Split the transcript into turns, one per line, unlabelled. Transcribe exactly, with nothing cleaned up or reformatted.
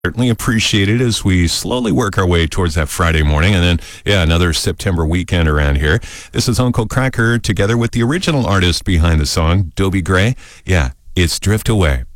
Certainly appreciate it as we slowly work our way towards that Friday morning and then, yeah, another September weekend around here. This is Uncle Kracker together with the original artist behind the song, Dobie Gray. Yeah, it's Drift Away.